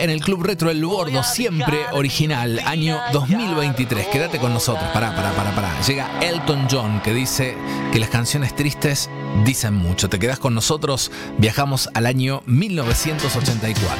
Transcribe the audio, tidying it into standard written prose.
en el Club Retro El Bordo, siempre original, año 2023. Quédate con nosotros, pará. Llega Elton John, que dice que las canciones tristes dicen mucho. Te quedás con nosotros, viajamos al año 1984.